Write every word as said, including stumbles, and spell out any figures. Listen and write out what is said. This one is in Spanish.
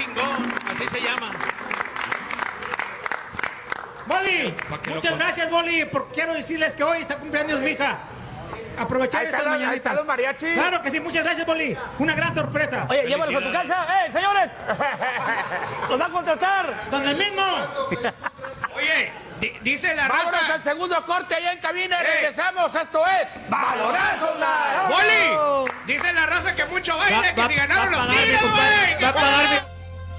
chingón, así se llama. Boli, muchas gracias, Boli, porque quiero decirles que hoy está cumpleaños mi hija. Aprovechar Ahí estas están los- ahí mañanitas. están los mariachis. Claro que sí, muchas gracias, Boli. Una gran sorpresa. Oye, llévalos a tu casa. ¡Eh, señores! ¡Los va a contratar! ¿Dónde mismo? Oye, di- dice la Vámonos raza. al segundo corte allá en cabina y Eh. regresamos. Esto es Balorazo Night. ¡Boli! Dice la raza que mucho baile, Va- que va- si ganaron va a los pagar mi Tigres, compadre, güey. va a pagar mi-